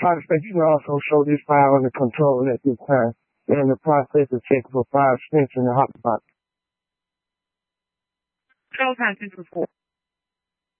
Participants, you can also show this file under control at this time. We're in the process of checking for file strength in the hotspot. Control time 224.